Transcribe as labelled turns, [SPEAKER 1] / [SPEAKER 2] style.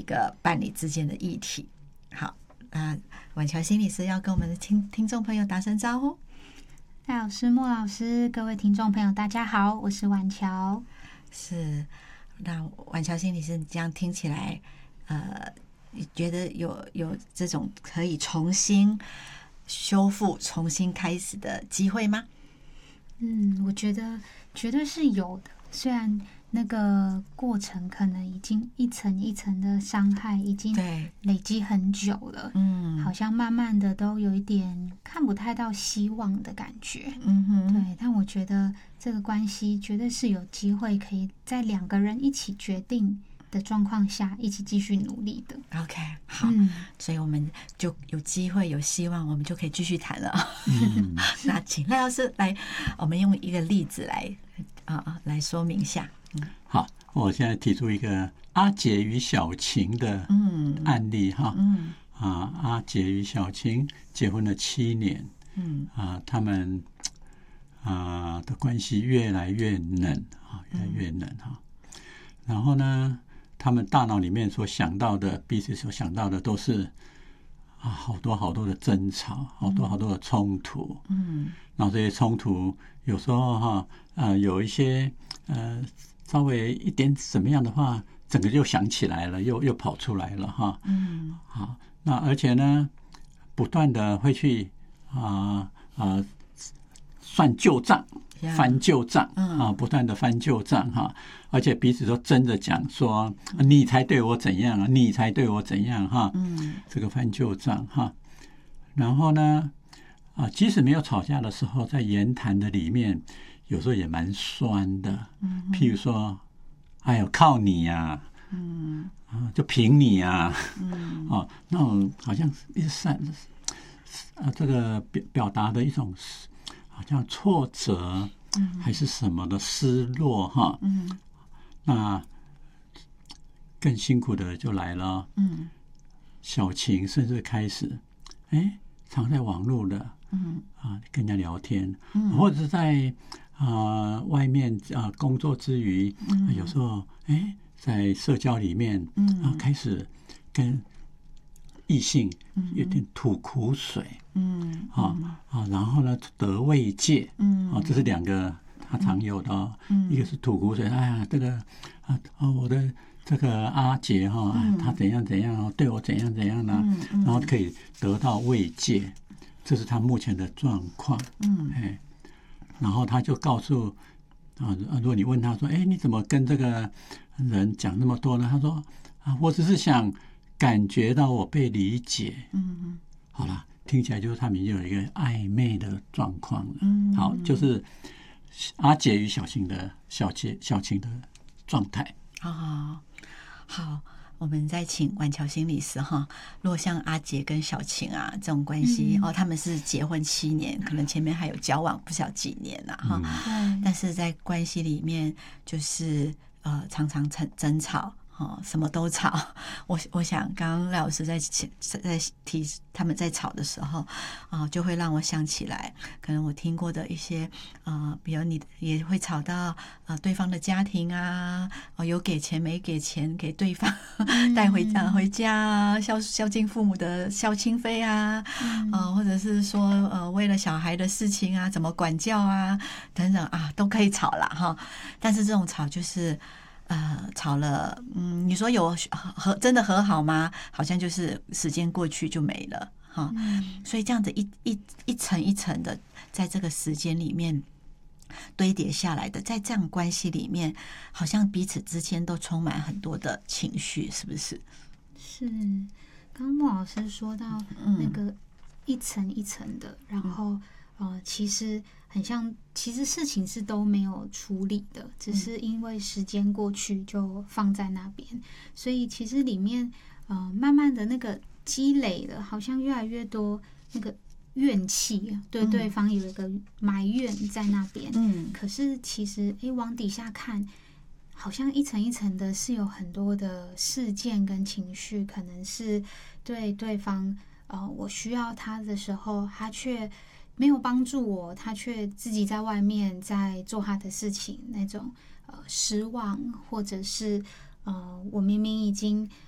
[SPEAKER 1] 个伴侣之间的议题。好，婉乔心理师要跟我们的听众朋友打声招呼。
[SPEAKER 2] 戴老师、莫老师，各位听众朋友，大家好，我是婉乔。
[SPEAKER 1] 是，那婉乔心理师，你这样听起来，你觉得有这种可以重新修复、重新开始的机会吗？
[SPEAKER 2] 我觉得绝对是有的，虽然那个过程可能已经一层一层的伤害已经累积很久了，好像慢慢的都有一点看不太到希望的感觉，对，但我觉得这个关系绝对是有机会可以在两个人一起决定的状况下一起继续努力的。
[SPEAKER 1] OK， 好，所以我们就有机会有希望，我们就可以继续谈了。那请赖老师来，我们用一个例子来说明一下。
[SPEAKER 3] 好，我现在提出一个阿杰与小晴的案例哈。阿杰与小晴结婚了7年，他们的关系越来越冷越来越冷哈。然后呢，他们大脑里面所想到的，彼此所想到的都是好多好多的争吵，好多好多的冲突。然后这些冲突有时候有一些稍微一点怎么样的话，整个就想起来了，又跑出来了哈。好，那而且呢，不断的会去算旧账，翻旧账不断的翻旧账哈，而且彼此都争着讲说你才对我怎样你才对我怎样哈。这个翻旧账哈。然后呢即使没有吵架的时候，在言谈的里面有时候也蛮酸的，譬如说哎呦靠你呀就凭你呀那种好像这个表达的一种好像挫折还是什么的失落哈。那更辛苦的就来了，小晴甚至开始常在网络的跟人家聊天，或者是在外面工作之余，有时候在社交里面开始跟异性有点吐苦水，然后呢得慰藉，这是2个他常有的，一个是吐苦水，哎呀这个我的这个阿杰他怎样怎样对我怎样怎样呢，然后可以得到慰藉，这是他目前的状况。然后他就告诉如果你问他说你怎么跟这个人讲那么多呢，他说我只是想感觉到我被理解。好了，听起来就是他们已经有一个暧昧的状况了。好，就是阿杰与小晴的状态。
[SPEAKER 1] 好，我们再请婉乔心理师哈。如果像阿杰跟小晴这种关系他们是结婚7年，可能前面还有交往不晓几年哈。但是在关系里面就是常常争吵。什么都吵。我想刚刚赖老师在提他们在吵的时候就会让我想起来，可能我听过的一些比如你也会吵到对方的家庭有给钱没给钱给对方带回家孝敬父母的孝亲费或者是说为了小孩的事情怎么管教等等都可以吵啦哈。但是这种吵就是吵了，你说有真的和好吗？好像就是时间过去就没了哈。所以这样子一层一层的，在这个时间里面堆叠下来的，在这样关系里面，好像彼此之间都充满很多的情绪，是不是？
[SPEAKER 2] 是。刚莫老师说到那个一层一层的，然后其实很像，其实事情是都没有处理的，只是因为时间过去就放在那边，所以其实里面慢慢的那个积累了，好像越来越多那个怨气，对对方有一个埋怨在那边。可是其实往底下看，好像一层一层的是有很多的事件跟情绪，可能是对对方我需要他的时候，他却没有帮助我，他却自己在外面在做他的事情，那种失望，或者是我明明已经